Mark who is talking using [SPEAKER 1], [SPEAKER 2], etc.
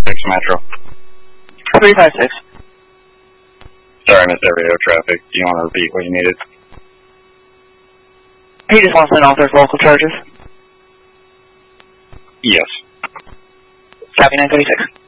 [SPEAKER 1] 6 Metro.
[SPEAKER 2] 356.
[SPEAKER 1] Sorry, I missed every air traffic. Do you want to repeat what you needed?
[SPEAKER 2] He just wants to know if there's local charges.
[SPEAKER 1] Yes.
[SPEAKER 2] Copy 936.